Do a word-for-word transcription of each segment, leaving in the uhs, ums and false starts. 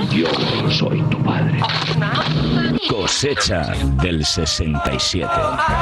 Yo soy tu padre. Cosecha del sesenta y siete.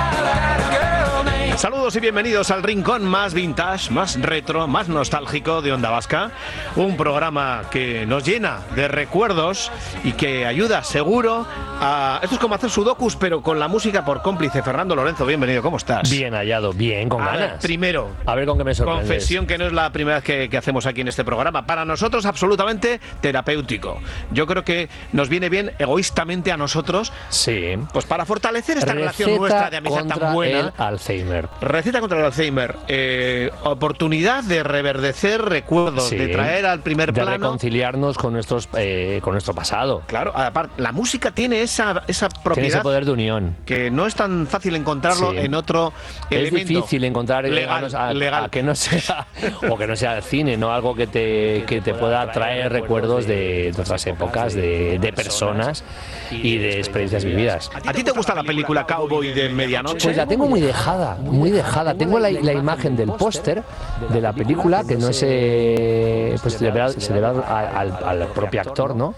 Saludos y bienvenidos al rincón más vintage, más retro, más nostálgico de Onda Vasca. Un programa que nos llena de recuerdos y que ayuda seguro a... Esto es como hacer sudokus, pero con la música por cómplice. Fernando Lorenzo, bienvenido, ¿cómo estás? Bien hallado, bien, con a ganas. Ver, primero, a ver con qué me sorprendes. Confesión que no es la primera vez que, que hacemos aquí en este programa. Para nosotros absolutamente terapéutico. Yo creo que nos viene bien egoístamente a nosotros. Sí. Pues para fortalecer esta Receta relación nuestra de amistad contra tan buena. El Alzheimer. Receta contra el Alzheimer. Eh, oportunidad de reverdecer recuerdos, Sí. de traer al primer de plano. reconciliarnos con nuestros eh, con nuestro pasado. Claro, aparte, la música tiene esa, esa Tiene propiedad ese poder de unión. que no es tan fácil encontrarlo Sí. en otro Es elemento. difícil encontrar legal, a, a- legal. a que no sea o que no sea cine, no algo que te que te pueda traer recuerdos de, de otras épocas, de, de personas y de experiencias vividas. ¿A ti te gusta la película Cowboy de Medianoche? Pues la tengo muy dejada, muy dejada. Tengo la, la imagen del póster de la película, que no es, eh, pues se debe, se debe al, al, al propio actor, ¿no?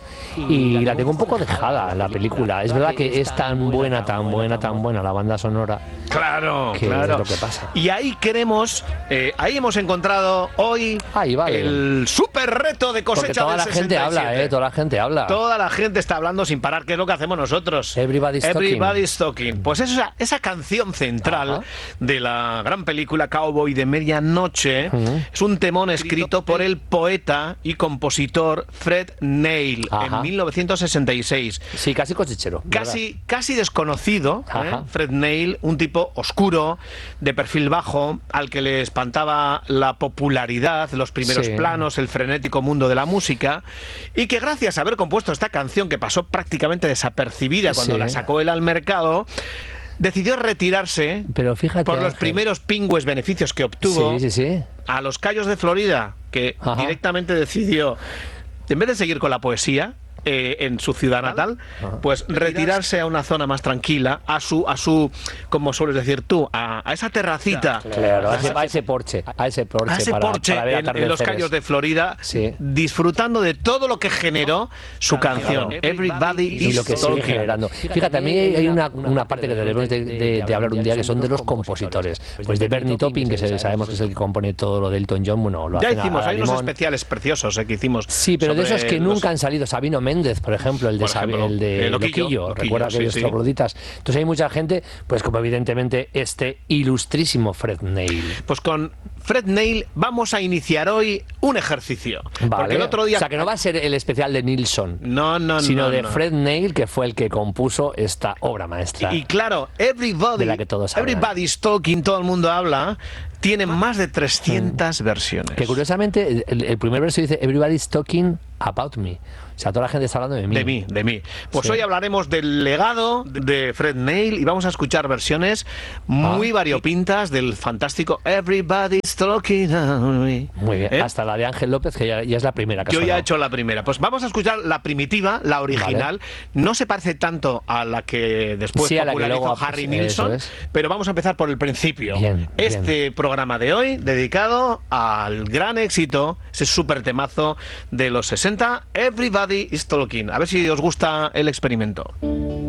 Y la tengo un poco dejada, la película. Es verdad que es tan buena, tan buena, tan buena la banda sonora. Claro, que claro. es lo que pasa. Y ahí queremos, eh, ahí hemos encontrado hoy Ahí vale. el super reto de cosecha Porque toda del la gente sesenta y siete. habla, ¿eh? Toda la gente habla. Toda la gente está hablando sin parar, que es lo que hacemos nosotros. Everybody's talking. Everybody's talking. Pues esa, esa canción central Ajá. de la gran película Cowboy de Medianoche Uh-huh. es un temón escrito por el poeta y compositor Fred Neil Ajá. en mil novecientos sesenta y seis. Sí, casi cosechero. Casi, casi desconocido, ¿eh? Ajá. Fred Neil, un tipo oscuro, de perfil bajo, al que le espantaba la popularidad, los primeros Sí. planos, el frenético mundo de la música, y que gracias a haber compuesto esta canción que pasó prácticamente desapercibida cuando Sí. la sacó él al mercado, decidió retirarse Pero fíjate, por los Ángel. primeros pingües beneficios que obtuvo Sí, sí, sí. a los Cayos de Florida, que Ajá. directamente decidió, en vez de seguir con la poesía eh, en su ciudad natal, Ajá. pues retirarse a una zona más tranquila, a su, a su, como sueles decir tú, a, a esa terracita, Claro, a ese, a ese porche, a ese porche, a ese para, porche para ver en, en los atardeceres. Cayos de Florida, Sí. disfrutando de todo lo que generó su canción. Claro. Everybody Y is lo que sigue talking. generando. Fíjate, a mí hay una, una parte que debemos de, de, de hablar un día, que son de los compositores. Pues de Bernie Taupin, que se- sabemos que es el que compone todo lo de Elton John. Bueno, lo Ya hacen a- hicimos, a hay unos limón. especiales preciosos eh, que hicimos. Sí, pero de sobre esos que los- nunca han salido. Sabino Méndez, por ejemplo, el de, Por Sabi- ejemplo, el de eh, Loquillo, Loquillo, Loquillo, recuerda sí, aquellos sí. trogloditas. Entonces hay mucha gente, pues como evidentemente este ilustrísimo Fred Neil. Pues con Fred Neil vamos a iniciar hoy un ejercicio. Porque Vale. el otro día... O sea, que no va a ser el especial de Nilsson, No, no, sino no, de no. Fred Neil, que fue el que compuso esta obra maestra. Y claro, everybody, De la que todos hablan. everybody's talking, todo el mundo habla, tiene más de trescientas versiones. Que curiosamente, el, el primer verso dice Everybody's talking about me. O sea, toda la gente está hablando de mí. De mí, de mí. Pues Sí. hoy hablaremos del legado de Fred Neil y vamos a escuchar versiones muy Ah. variopintas del fantástico Everybody's Talking About Me. Muy bien. ¿Eh? Hasta la de Ángel López, que ya, ya es la primera que ha Yo ya sonado. he hecho la primera. Pues vamos a escuchar la primitiva, la original. No se parece tanto a la que después Sí, a la que popularizó luego- Harry eso Nilsson, es. pero vamos a empezar por el principio. Bien, este programa de hoy dedicado al gran éxito, ese súper temazo de los sesenta, Everybody is Talking. A ver si os gusta el experimento.